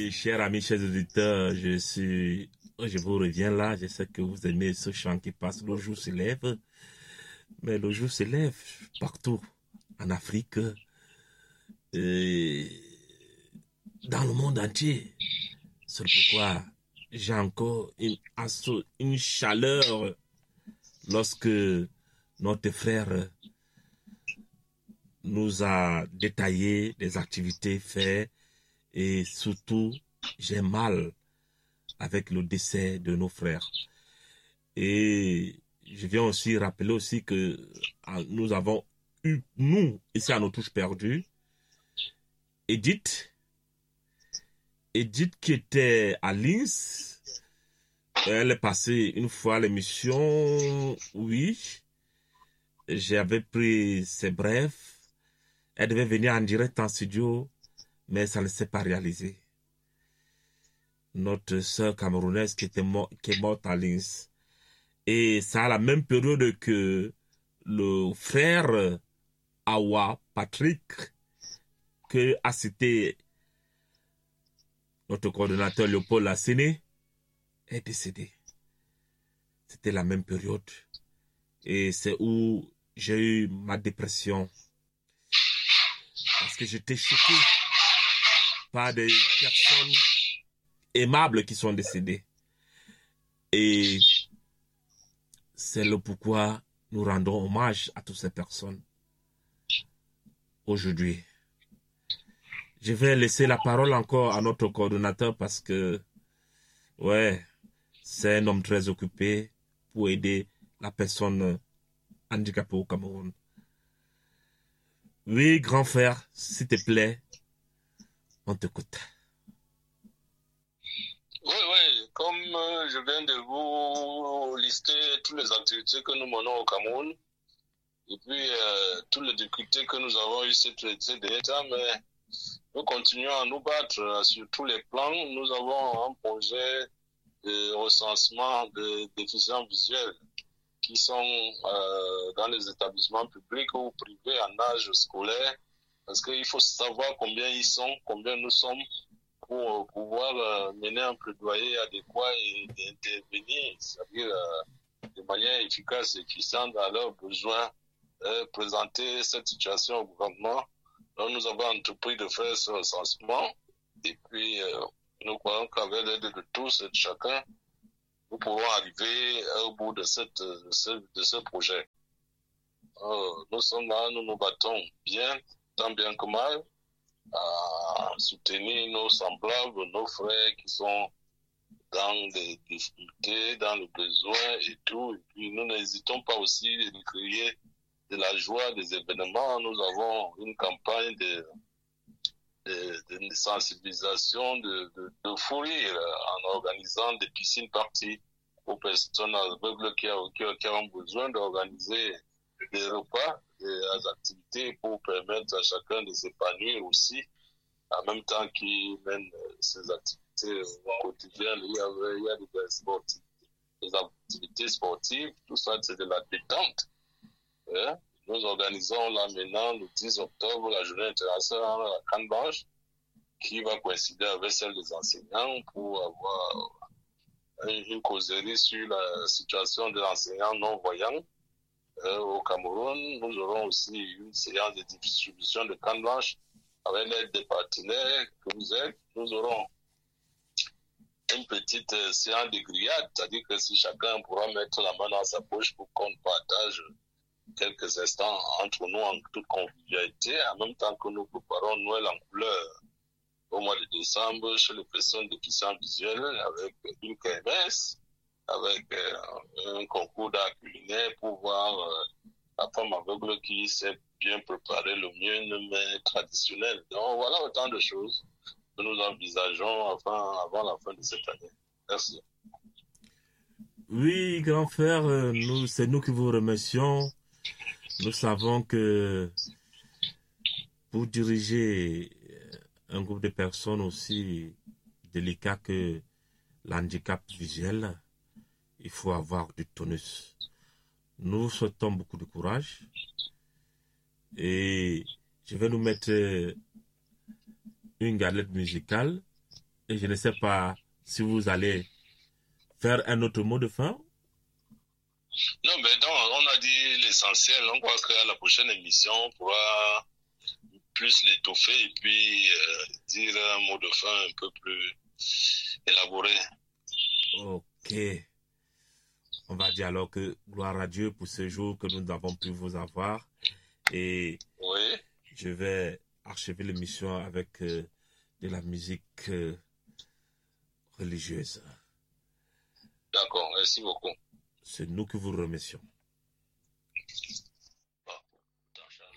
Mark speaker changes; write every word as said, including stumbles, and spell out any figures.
Speaker 1: Oui, chers amis, chers auditeurs, je suis, je vous reviens là. Je sais que vous aimez ce chant qui passe. Le jour se lève, mais le jour se lève partout en Afrique et dans le monde entier. C'est pourquoi j'ai encore une, une chaleur lorsque notre frère nous a détaillé des activités faites et surtout j'ai mal avec le décès de nos frères. Et je viens aussi rappeler aussi que nous avons eu, nous, ici à nos touches perdues, Edith, Edith qui était à Linz, elle est passée une fois à l'émission, oui, j'avais pris ses brefs, elle devait venir en direct en studio, mais ça ne s'est pas réalisé. Notre sœur camerounaise qui, était mort, qui est morte à Linz. Et c'est à la même période que le frère Awa Patrick, que a cité notre coordonnateur Léopold Lasséné, est décédé. C'était la même période. Et c'est où j'ai eu ma dépression. Parce que j'étais choqué par des personnes aimables qui sont décédées. Et c'est le pourquoi nous rendons hommage à toutes ces personnes aujourd'hui. Je vais laisser la parole encore à notre coordonnateur parce que, ouais, c'est un homme très occupé pour aider la personne handicapée au Cameroun. Oui, grand frère, s'il te plaît, on t'écoute.
Speaker 2: Oui, oui, comme euh, je viens de vous lister toutes les activités que nous menons au Cameroun, et puis euh, toutes les difficultés que nous avons eues ces derniers temps, mais nous continuons à nous battre euh, sur tous les plans. Nous avons un projet de recensement de déficients visuels qui sont euh, dans les établissements publics ou privés en âge scolaire, parce qu'il faut savoir combien ils sont, combien nous sommes, pour pouvoir euh, mener un plaidoyer adéquat et d'intervenir, c'est-à-dire euh, de manière efficace et efficiente à leurs besoins, euh, présenter cette situation au gouvernement. Donc nous avons entrepris de faire ce recensement et puis euh, nous croyons qu'avec l'aide de tous et de chacun, nous pouvons arriver au bout de, cette, de, ce, de ce projet. Euh, nous sommes là, nous nous battons bien, tant bien que mal, à soutenir nos semblables, nos frères qui sont dans des difficultés, dans le besoin et tout. Et puis nous n'hésitons pas aussi à créer de la joie des événements. Nous avons une campagne de, de, de sensibilisation, de, de, de fou rire en organisant des piscines parties aux personnes aveugles qui, qui, qui ont besoin d'organiser des repas, des activités pour permettre à chacun de s'épanouir aussi, en même temps qu'il mène ses activités au quotidien. Il y a, il y a des, sportifs, des activités sportives, tout ça c'est de la détente. Hein? Nous organisons là maintenant le dix octobre la journée internationale à la canne blanche qui va coïncider avec celle des enseignants pour avoir une causerie sur la situation des enseignants non-voyants euh, au Cameroun. Nous aurons aussi une séance de distribution de canne blanche avec l'aide des partenaires que vous êtes. Nous aurons une petite euh, séance de grillade, c'est-à-dire que si chacun pourra mettre la main dans sa poche pour qu'on partage quelques instants entre nous en toute convivialité, en même temps que nous préparons Noël en couleur au mois de décembre chez les personnes déficientes visuelles avec une K M S, avec euh, un concours d'art culinaire pour voir euh, la femme aveugle qui sait bien préparer le mieux, mais traditionnel. Donc voilà autant de choses que nous envisageons enfin, avant la fin de cette année. Merci.
Speaker 1: Oui, grand frère, nous, c'est nous qui vous remercions. Nous savons que pour diriger un groupe de personnes aussi délicat que l'handicap visuel, il faut avoir du tonus. Nous souhaitons beaucoup de courage et je vais nous mettre une galette musicale Et je ne sais pas si vous allez faire un autre mot de fin.
Speaker 2: Non, mais donc, on a dit l'essentiel. On croit qu'à la prochaine émission, on pourra plus l'étoffer et puis euh, dire un mot de fin un peu plus élaboré.
Speaker 1: Ok. On va dire alors que gloire à Dieu pour ce jour que nous avons pu vous avoir. Et
Speaker 2: oui.
Speaker 1: Je vais achever l'émission avec euh, de la musique euh, religieuse.
Speaker 2: D'accord, merci beaucoup.
Speaker 1: C'est nous que vous remercions.